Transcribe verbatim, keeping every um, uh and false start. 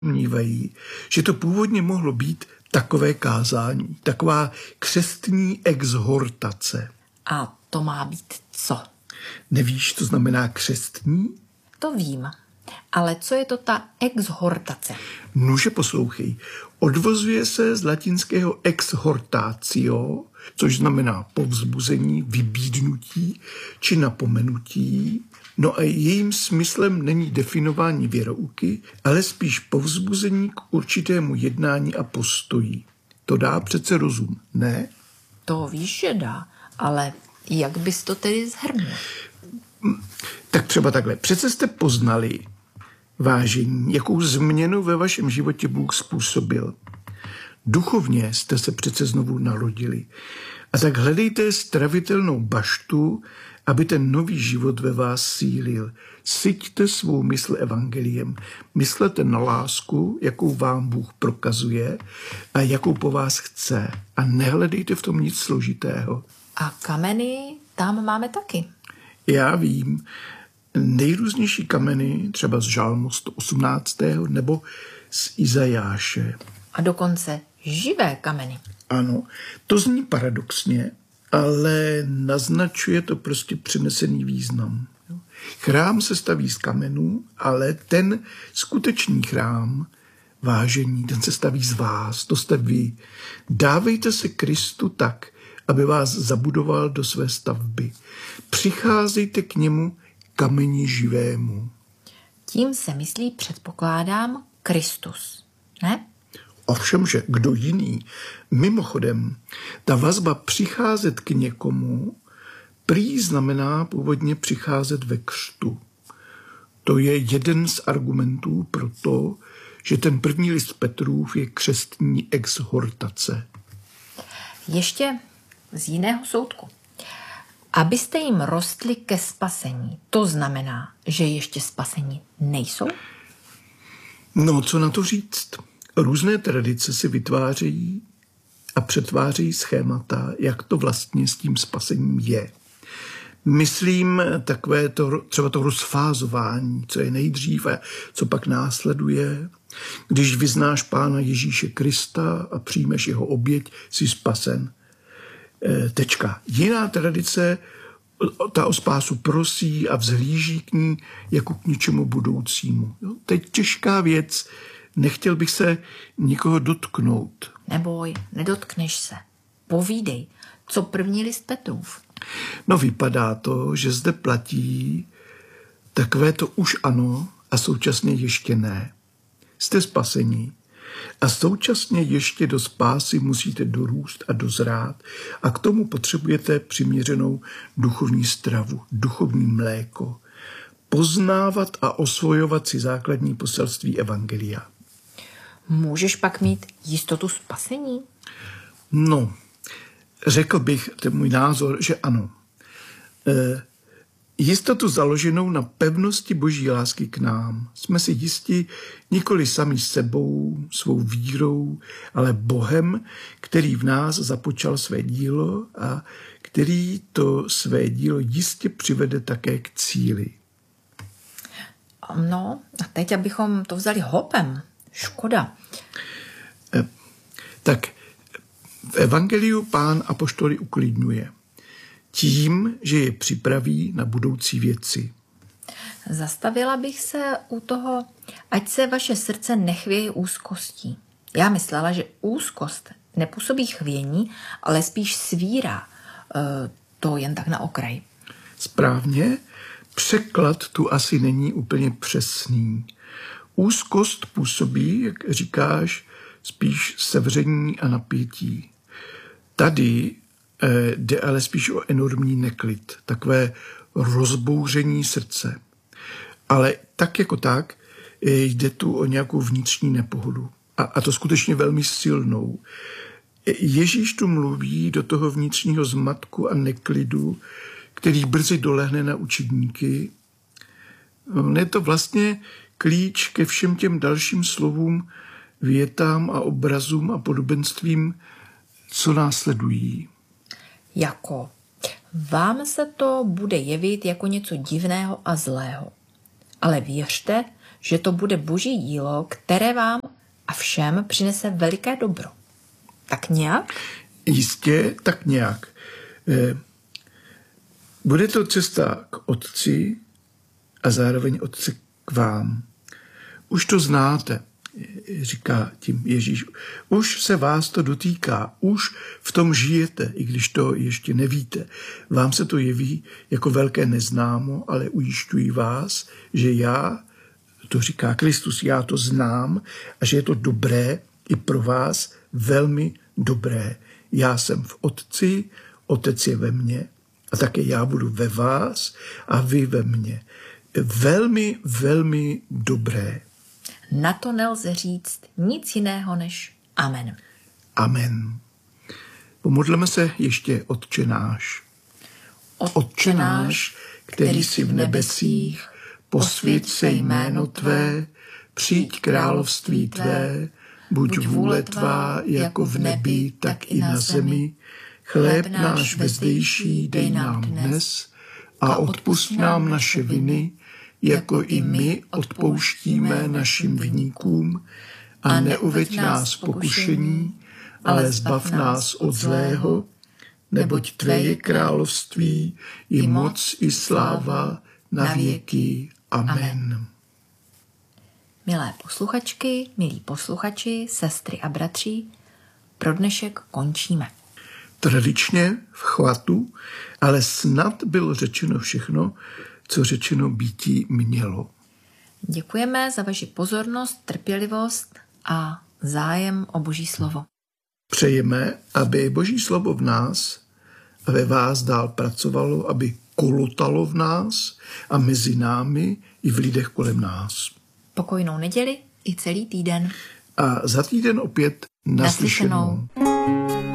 domnívají, že to původně mohlo být takové kázání, taková křestní exhortace. A to má být co? Nevíš, to znamená křestní? To vím. Ale co je to ta exhortace? Nuže, poslouchej. Odvozuje se z latinského exhortatio, což znamená povzbuzení, vybídnutí či napomenutí. No a jejím smyslem není definování věrouky, ale spíš povzbuzení k určitému jednání a postoji. To dá přece rozum, ne? To víš, že dá, ale jak bys to tedy shrnul? Tak třeba takhle. Přece jste poznali, vážení, jakou změnu ve vašem životě Bůh způsobil. Duchovně jste se přece znovu narodili. A tak hledejte stravitelnou baštu, aby ten nový život ve vás sílil. Syťte svou mysl evangeliem. Myslete na lásku, jakou vám Bůh prokazuje a jakou po vás chce. A nehledejte v tom nic složitého. A kameny tam máme taky. Já vím, nejrůznější kameny, třeba z Žalmu sto osmnáctého nebo z Izajáše. A dokonce živé kameny. Ano, to zní paradoxně, ale naznačuje to prostě přenesený význam. Chrám se staví z kamenů, ale ten skutečný chrám, vážení, ten se staví z vás, to jste vy. Dávejte se Kristu tak, aby vás zabudoval do své stavby. Přicházejte k němu kameni živému. Tím se myslí, předpokládám, Kristus, ne? Ovšem, že kdo jiný? Mimochodem, ta vazba přicházet k někomu prý znamená původně přicházet ve křtu. To je jeden z argumentů pro to, že ten první list Petrův je křestní exhortace. Ještě z jiného soudku. Abyste jim rostli ke spasení, to znamená, že ještě spasení nejsou? No, co na to říct? Různé tradice si vytvářejí a přetvářejí schémata, jak to vlastně s tím spasením je. Myslím takové to, třeba to rozfázování, co je nejdřív a co pak následuje. Když vyznáš Pána Ježíše Krista a přijmeš jeho oběť, jsi spasen. E, tečka. Jiná tradice ta o spásu prosí a vzhlíží k ní jako k něčemu budoucímu. Jo? To je těžká věc. Nechtěl bych se nikoho dotknout. Neboj, nedotkneš se. Povídej, co první list Petrův. No, vypadá to, že zde platí takové to už ano a současně ještě ne. Jste spasení a současně ještě do spásy musíte dorůst a dozrát a k tomu potřebujete přiměřenou duchovní stravu, duchovní mléko. Poznávat a osvojovat si základní poselství evangelia. Můžeš pak mít jistotu spasení? No, řekl bych, to je můj názor, že ano. E, jistotu založenou na pevnosti boží lásky k nám. Jsme si jisti nikoli sami sebou, svou vírou, ale Bohem, který v nás započal své dílo a který to své dílo jistě přivede také k cíli. No, a teď abychom to vzali hopem. Škoda. E, tak v evangeliu Pán apoštoly uklidňuje tím, že je připraví na budoucí věci. Zastavila bych se u toho, ať se vaše srdce nechvěje úzkostí. Já myslela, že úzkost nepůsobí chvění, ale spíš svírá. E, to jen tak na okraj. Správně, překlad tu asi není úplně přesný. Úzkost působí, jak říkáš, spíš sevření a napětí. Tady eh, jde ale spíš o enormní neklid, takové rozbouření srdce. Ale tak jako tak eh, jde tu o nějakou vnitřní nepohodu. A, a to skutečně velmi silnou. Ježíš tu mluví do toho vnitřního zmatku a neklidu, který brzy dolehne na učedníky. On je to vlastně klíč ke všem těm dalším slovům, větám a obrazům a podobenstvím, co následují. Jako vám se to bude jevit jako něco divného a zlého. Ale věřte, že to bude boží dílo, které vám a všem přinese veliké dobro. Tak nějak? Jistě, tak nějak. Bude to cesta k Otci a zároveň Otce k vám. Už to znáte, říká tím Ježíš. Už se vás to dotýká, už v tom žijete, i když to ještě nevíte. Vám se to jeví jako velké neznámo, ale ujišťuji vás, že já, to říká Kristus, já to znám a že je to dobré i pro vás, velmi dobré. Já jsem v Otci, Otec je ve mně a také já budu ve vás a vy ve mně. Velmi, velmi dobré. Na to nelze říct nic jiného než amen. Amen. Pomodleme se ještě Otče náš. Otče náš, který jsi v nebesích, posvěť se jméno tvé, přijď království tvé, buď vůle tvá jako v nebi, tak i na zemi. Chléb náš bezdejší dej nám dnes a odpusť nám naše viny, jako i my odpouštíme našim viníkům, a neuveď nás pokušení, ale zbav nás od zlého, neboť tvé je království, i moc, i sláva na věky. Amen. Milé posluchačky, milí posluchači, sestry a bratři, pro dnešek končíme. Tradičně v chvatu, ale snad bylo řečeno všechno, co řečeno býti mělo. Děkujeme za vaši pozornost, trpělivost a zájem o Boží slovo. Přejeme, aby Boží slovo v nás a ve vás dál pracovalo, aby kolotalo v nás a mezi námi i v lidech kolem nás. Pokojnou neděli i celý týden. A za týden opět naslyšenou. naslyšenou.